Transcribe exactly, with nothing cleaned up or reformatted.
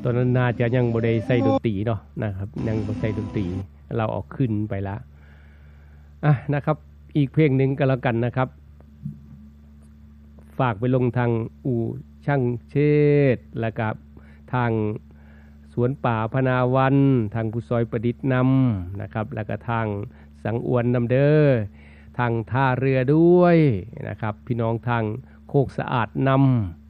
ตอนนั้นน่าจะยังบ่ได้ใส่ดนตรีเนาะนะครับยังบ่ใส่ดนตรีเราออกขึ้นไปละอ่ะนะครับอีกเพลงหนึ่งก็แล้วกันนะครับฝากไปลงทางอู่ช่างเชษฐ์และกับทางสวนป่าพนาวันทางผู้ซอยประดิษฐ์นำนะครับแล้วก็ทางสังอวนนำเด้อทางท่าเรือด้วยนะครับพี่น้องทางโคกสะอาดนำ